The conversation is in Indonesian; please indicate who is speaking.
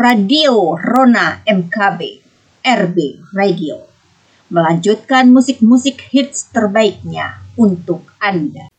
Speaker 1: Radio Rona MKB RB Radio melanjutkan musik-musik hits terbaiknya untuk Anda.